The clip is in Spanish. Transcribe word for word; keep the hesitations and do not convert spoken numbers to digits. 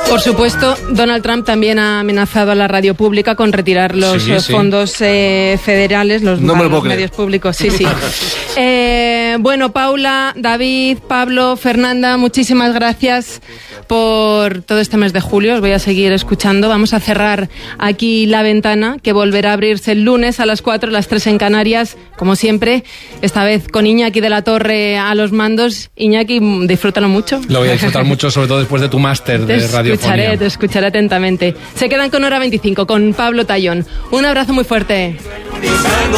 Por supuesto, Donald Trump también ha amenazado a la radio pública con retirar los sí, sí. fondos eh, federales, los, no los medios públicos. Sí, sí. eh, bueno, Paula, David, Pablo, Fernanda, muchísimas gracias por todo este mes de julio. Os voy a seguir escuchando. Vamos a cerrar aquí La Ventana, que volverá a abrirse el lunes a las cuatro, las tres en Canarias, como siempre, esta vez con Iñaki de la Torre a los mandos. Iñaki, disfrútalo mucho. Lo voy a disfrutar mucho, sobre todo después de tu máster de radiofonía. Te escucharé, te escucharé atentamente. Se quedan con Hora veinticinco, con Pablo Tallón. Un abrazo muy fuerte.